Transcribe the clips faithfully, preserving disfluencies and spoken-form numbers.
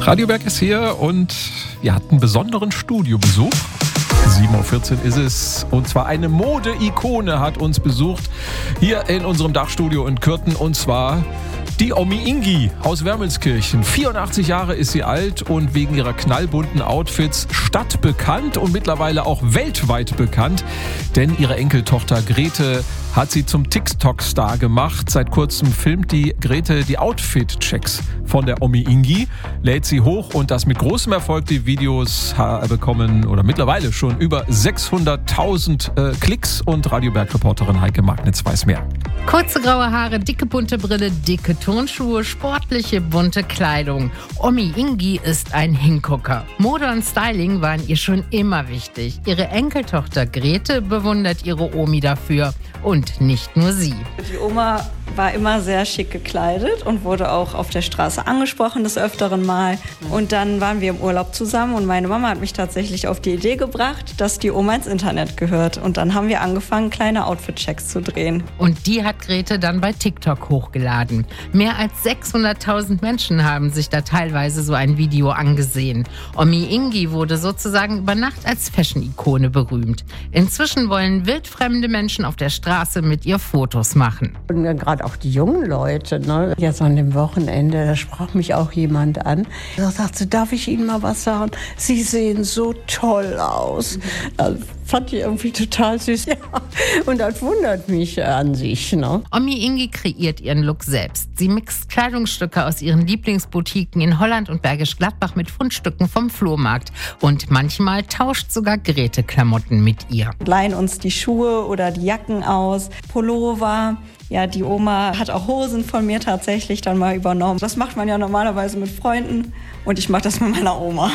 Radio Berg ist hier und wir hatten einen besonderen Studiobesuch. sieben Uhr vierzehn ist es. Und zwar eine Mode-Ikone hat uns besucht hier in unserem Dachstudio in Kürten. Und zwar die Omi Ingi aus Wermelskirchen. vierundachtzig Jahre ist sie alt und wegen ihrer knallbunten Outfits stadtbekannt und mittlerweile auch weltweit bekannt. Denn ihre Enkeltochter Grete hat sie zum TikTok-Star gemacht. Seit kurzem filmt die Grete die Outfit-Checks von der Omi Ingi, lädt sie hoch und das mit großem Erfolg. Die Videos bekommen oder mittlerweile schon über sechshunderttausend äh, Klicks und Radio Berg-Reporterin Heike Magnitz weiß mehr. Kurze graue Haare, dicke bunte Brille, dicke Turnschuhe, sportliche bunte Kleidung. Omi Ingi ist ein Hingucker. Mode und Styling waren ihr schon immer wichtig. Ihre Enkeltochter Grete bewundert ihre Omi dafür. Und nicht nur sie. Die Oma war immer sehr schick gekleidet und wurde auch auf der Straße angesprochen des Öfteren mal. Und dann waren wir im Urlaub zusammen und meine Mama hat mich tatsächlich auf die Idee gebracht, dass die Oma ins Internet gehört. Und dann haben wir angefangen, kleine Outfit-Checks zu drehen. Und die hat Grete dann bei TikTok hochgeladen. Mehr als sechshunderttausend Menschen haben sich da teilweise so ein Video angesehen. Omi Ingi wurde sozusagen über Nacht als Fashion-Ikone berühmt. Inzwischen wollen wildfremde Menschen auf der Straße mit ihr Fotos machen. Und gerade auch die jungen Leute, ne? Jetzt an dem Wochenende, da sprach mich auch jemand an. Da sagte, darf ich Ihnen mal was sagen? Sie sehen so toll aus. Das fand ich irgendwie total süß. Ja. Und das wundert mich an sich. Ne? Omi Ingi kreiert ihren Look selbst. Sie mixt Kleidungsstücke aus ihren Lieblingsboutiquen in Holland und Bergisch Gladbach mit Fundstücken vom Flohmarkt. Und manchmal tauscht sogar Grete Klamotten mit ihr. Wir leihen uns die Schuhe oder die Jacken aus, Pullover. Ja, die Oma hat auch Hosen von mir tatsächlich dann mal übernommen. Das macht man ja normalerweise mit Freunden und ich mache das mit meiner Oma.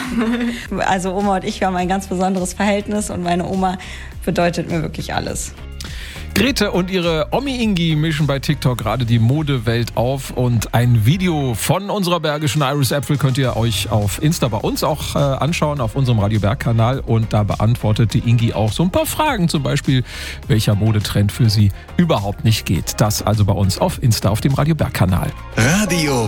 Also Oma und ich, wir haben ein ganz besonderes Verhältnis und meine Oma bedeutet mir wirklich alles. Grete und ihre Omi Ingi mischen bei TikTok gerade die Modewelt auf und ein Video von unserer bergischen Iris Apfel könnt ihr euch auf Insta bei uns auch äh, anschauen, auf unserem Radio Berg-Kanal und da beantwortet die Ingi auch so ein paar Fragen, zum Beispiel welcher Modetrend für sie überhaupt nicht geht. Das also bei uns auf Insta auf dem Radio Berg-Kanal. Radio